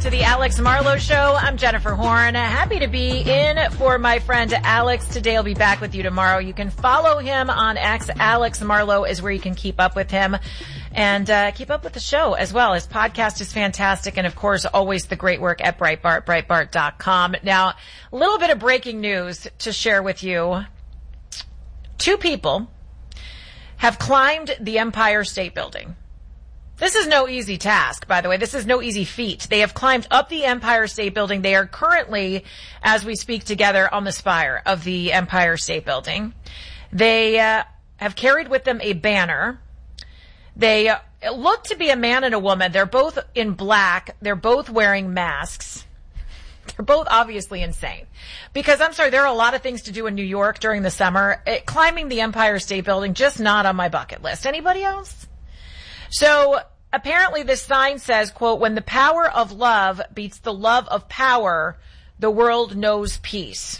to the Alex Marlowe Show. I'm Jennifer Horn. Happy to be in for my friend Alex today. I'll be back with you tomorrow. You can follow him on X. Alex Marlowe is where you can keep up with him and keep up with the show as well. His podcast is fantastic, and of course, always the great work at Breitbart, Breitbart.com. Now, a little bit of breaking news to share with you. 2 people have climbed the Empire State Building. This is no easy task, by the way. This is no easy feat. They have climbed up the Empire State Building. They are currently, as we speak together, on the spire of the Empire State Building. They have carried with them a banner. They look to be a man and a woman. They're both in black. They're both wearing masks. They're both obviously insane. Because, I'm sorry, there are a lot of things to do in New York during the summer. Climbing the Empire State Building, just not on my bucket list. Anybody else? So apparently this sign says, quote, when the power of love beats the love of power, the world knows peace.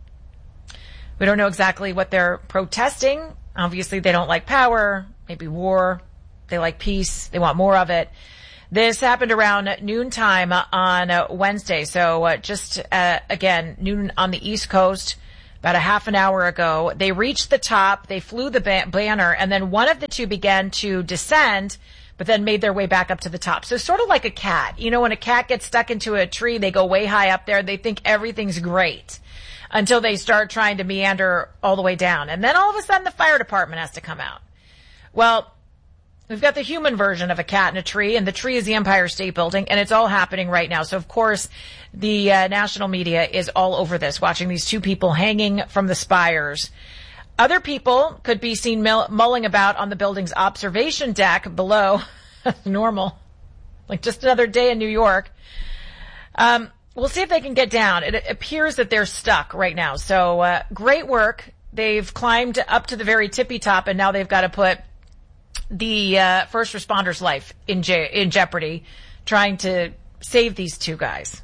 We don't know exactly what they're protesting. Obviously they don't like power, maybe war. They like peace. They want more of it. This happened around noontime on Wednesday. So just again, noon on the East Coast. About a half an hour ago, they reached the top, they flew the banner, and then one of the 2 began to descend, but then made their way back up to the top. So sort of like a cat. You know, when a cat gets stuck into a tree, they go way high up there, they think everything's great until they start trying to meander all the way down. And then all of a sudden the fire department has to come out. Well, we've got the human version of a cat in a tree, and the tree is the Empire State Building, and it's all happening right now. So, of course, the national media is all over this, watching these 2 people hanging from the spires. Other people could be seen mulling about on the building's observation deck below. Normal. Like just another day in New York. We'll see if they can get down. It appears that they're stuck right now. So, great work. They've climbed up to the very tippy top, and now they've got to put the first responder's life in jeopardy, trying to save these 2 guys.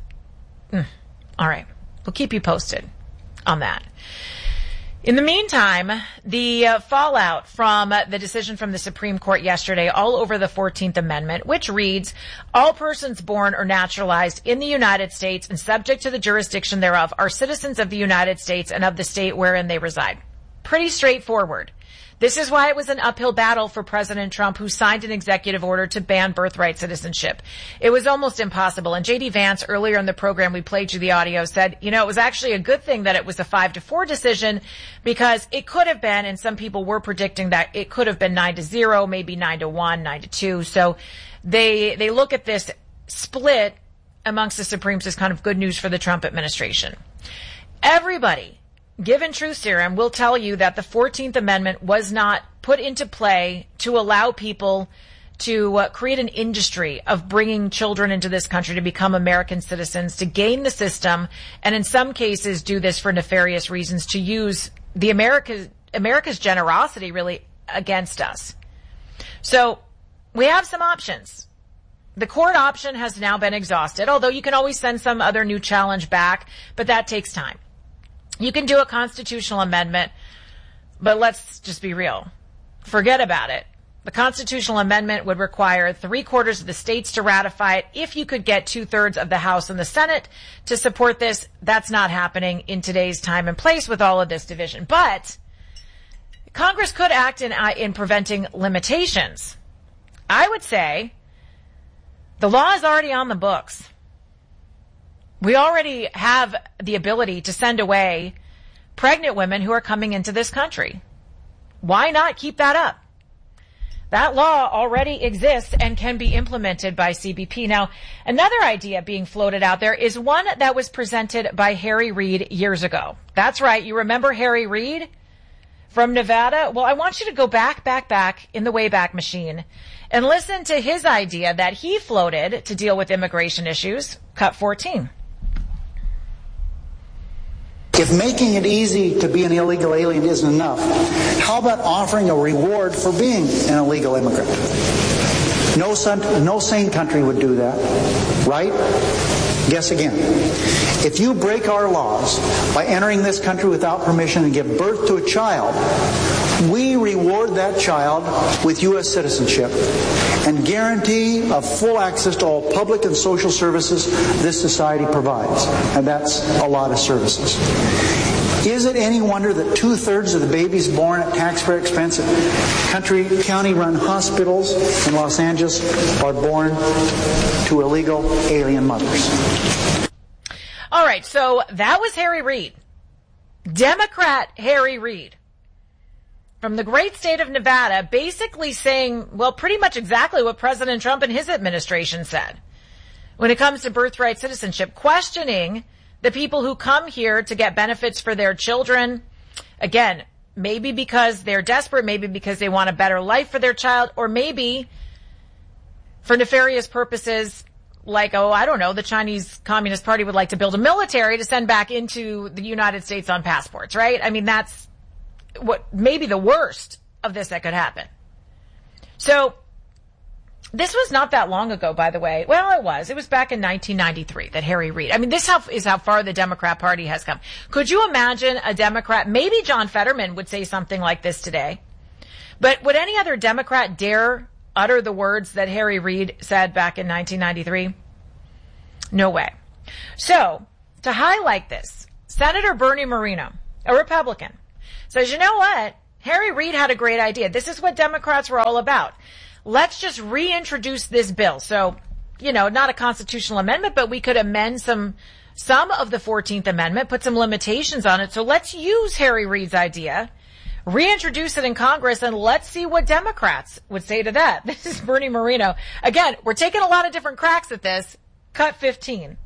All right. We'll keep you posted on that. In the meantime, the fallout from the decision from the Supreme Court yesterday all over the 14th Amendment, which reads, all persons born or naturalized in the United States and subject to the jurisdiction thereof are citizens of the United States and of the state wherein they reside. Pretty straightforward. This is why it was an uphill battle for President Trump, who signed an executive order to ban birthright citizenship. It was almost impossible. And J.D. Vance, earlier in the program, we played you the audio, said, you know, it was actually a good thing that it was a 5-4 decision, because it could have been, and some people were predicting that it could have been 9-0, maybe 9-1, 9-2. So they look at this split amongst the Supremes as kind of good news for the Trump administration. Everybody, given truth serum, will tell you that the 14th Amendment was not put into play to allow people to create an industry of bringing children into this country to become American citizens, to game the system, and in some cases do this for nefarious reasons, to use the America's generosity really against us. So we have some options. The court option has now been exhausted, although you can always send some other new challenge back, but that takes time. You can do a constitutional amendment, but let's just be real. Forget about it. The constitutional amendment would require 3/4 of the states to ratify it. If you could get 2/3 of the House and the Senate to support this, that's not happening in today's time and place with all of this division. But Congress could act in preventing limitations. I would say the law is already on the books. We already have the ability to send away pregnant women who are coming into this country. Why not keep that up? That law already exists and can be implemented by CBP. Now, another idea being floated out there is one that was presented by Harry Reid years ago. That's right. You remember Harry Reid from Nevada? Well, I want you to go back in the Wayback Machine and listen to his idea that he floated to deal with immigration issues. Cut 14. If making it easy to be an illegal alien isn't enough, how about offering a reward for being an illegal immigrant? No sane country would do that, right? Guess again. If you break our laws by entering this country without permission and give birth to a child, We reward that child with U.S. citizenship and guarantee of full access to all public and social services this society provides. And that's a lot of services. Is it any wonder that 2/3 of the babies born at taxpayer expense at county-run hospitals in Los Angeles are born to illegal alien mothers? All right, so that was Harry Reid. Democrat Harry Reid from the great state of Nevada, basically saying, well, pretty much exactly what President Trump and his administration said when it comes to birthright citizenship, questioning the people who come here to get benefits for their children. Again, maybe because they're desperate, maybe because they want a better life for their child, or maybe for nefarious purposes like, oh, I don't know, the Chinese Communist Party would like to build a military to send back into the United States on passports, right? I mean, that's what maybe the worst of this that could happen. So this was not that long ago, by the way. Well, it was. It was back in 1993 that Harry Reid. I mean, this is how far the Democrat Party has come. Could you imagine a Democrat? Maybe John Fetterman would say something like this today. But would any other Democrat dare utter the words that Harry Reid said back in 1993? No way. So, to highlight this, Senator Bernie Moreno, a Republican, says, you know what? Harry Reid had a great idea. This is what Democrats were all about. Let's just reintroduce this bill. So, not a constitutional amendment, but we could amend some of the 14th Amendment, put some limitations on it. So let's use Harry Reid's idea, reintroduce it in Congress, and let's see what Democrats would say to that. This is Bernie Moreno. Again, we're taking a lot of different cracks at this. Cut 15.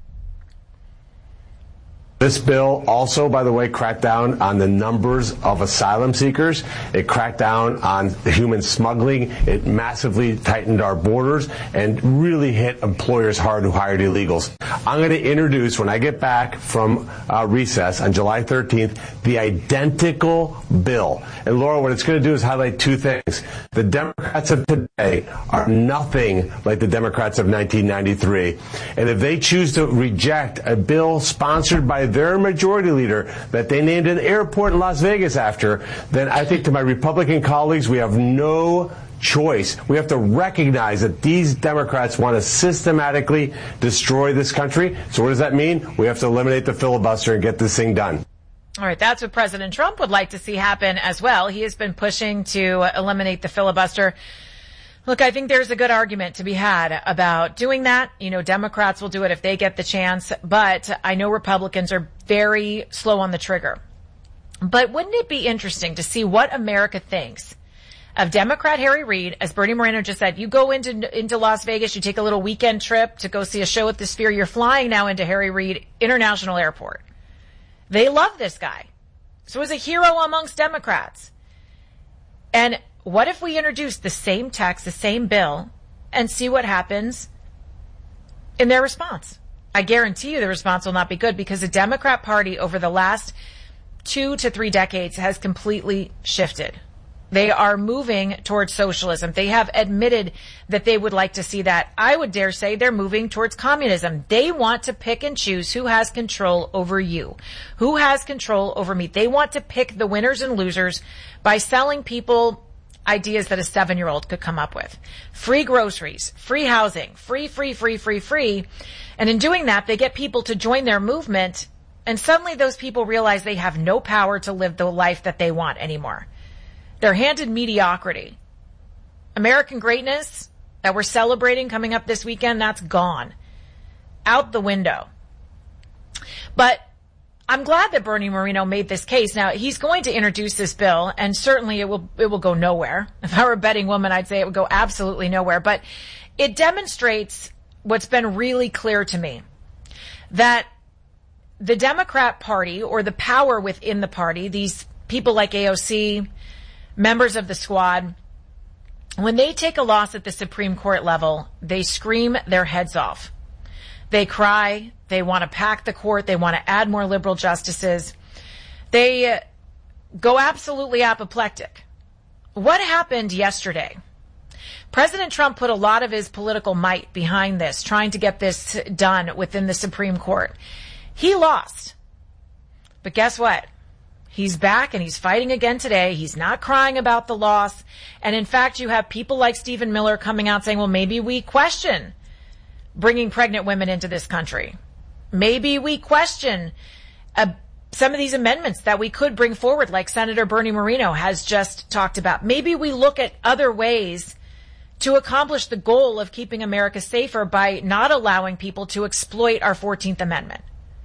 This bill also, by the way, cracked down on the numbers of asylum seekers. It cracked down on human smuggling. It massively tightened our borders and really hit employers hard who hired illegals. I'm going to introduce, when I get back from recess on July 13th, the identical bill. And Laura, what it's going to do is highlight two things. The Democrats of today are nothing like the Democrats of 1993. And if they choose to reject a bill sponsored by their majority leader that they named an airport in Las Vegas after, then I think to my Republican colleagues, we have no choice. We have to recognize that these Democrats want to systematically destroy this country. So what does that mean? We have to eliminate the filibuster and get this thing done. All right, that's what President Trump would like to see happen as well. He has been pushing to eliminate the filibuster. Look, I think there's a good argument to be had about doing that. Democrats will do it if they get the chance, but I know Republicans are very slow on the trigger. But wouldn't it be interesting to see what America thinks of Democrat Harry Reid? As Bernie Moreno just said, you go into Las Vegas, you take a little weekend trip to go see a show at the Sphere. You're flying now into Harry Reid International Airport. They love this guy. So he's a hero amongst Democrats. And what if we introduce the same text, the same bill, and see what happens in their response? I guarantee you the response will not be good, because the Democrat Party over the last 2 to 3 decades has completely shifted. They are moving towards socialism. They have admitted that they would like to see that. I would dare say they're moving towards communism. They want to pick and choose who has control over you, who has control over me. They want to pick the winners and losers by selling people ideas that a 7-year-old could come up with. Free groceries, free housing, free. And in doing that, they get people to join their movement, and suddenly those people realize they have no power to live the life that they want anymore. They're handed mediocrity. American greatness that we're celebrating coming up this weekend, that's gone. Out the window. But I'm glad that Bernie Moreno made this case. Now, he's going to introduce this bill, and certainly it will go nowhere. If I were a betting woman, I'd say it would go absolutely nowhere. But it demonstrates what's been really clear to me, that the Democrat Party, or the power within the party, these people like AOC, members of the squad, when they take a loss at the Supreme Court level, they scream their heads off. They cry. They want to pack the court. They want to add more liberal justices. They go absolutely apoplectic. What happened yesterday? President Trump put a lot of his political might behind this, trying to get this done within the Supreme Court. He lost. But guess what? He's back and he's fighting again today. He's not crying about the loss. And in fact, you have people like Stephen Miller coming out saying, well, maybe we question bringing pregnant women into this country. Maybe we question some of these amendments that we could bring forward, like Senator Bernie Moreno has just talked about. Maybe we look at other ways to accomplish the goal of keeping America safer by not allowing people to exploit our 14th Amendment.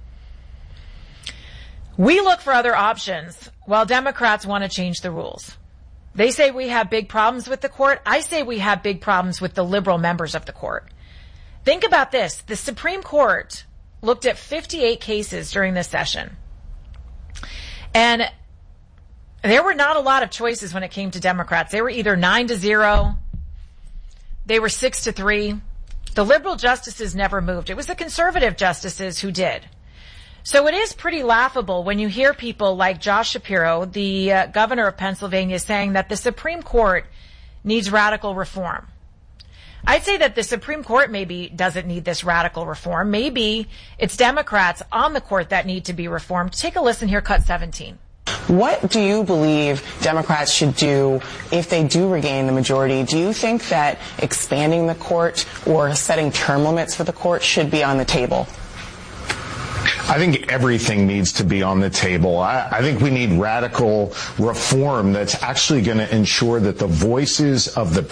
We look for other options while Democrats want to change the rules. They say we have big problems with the court. I say we have big problems with the liberal members of the court. Think about this. The Supreme Court looked at 58 cases during this session. And there were not a lot of choices when it came to Democrats. They were either 9-0, they were 6-3. The liberal justices never moved. It was the conservative justices who did. So it is pretty laughable when you hear people like Josh Shapiro, the governor of Pennsylvania, saying that the Supreme Court needs radical reform. I'd say that the Supreme Court maybe doesn't need this radical reform. Maybe it's Democrats on the court that need to be reformed. Take a listen here, cut 17. What do you believe Democrats should do if they do regain the majority? Do you think that expanding the court or setting term limits for the court should be on the table? I think everything needs to be on the table. I think we need radical reform that's actually going to ensure that the voices of the